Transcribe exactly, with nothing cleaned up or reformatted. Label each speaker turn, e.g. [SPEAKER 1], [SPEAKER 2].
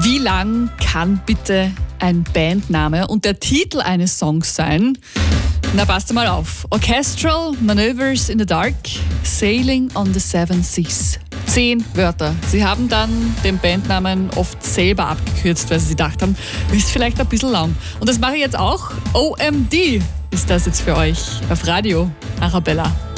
[SPEAKER 1] Wie lang kann bitte ein Bandname und der Titel eines Songs sein? Na, passt mal auf. Orchestral Maneuvers in the Dark, Sailing on the Seven Seas. Zehn Wörter. Sie haben dann den Bandnamen oft selber abgekürzt, weil sie gedacht haben, ist vielleicht ein bisschen lang. Und das mache ich jetzt auch. O M D ist das jetzt für euch auf Radio Arabella.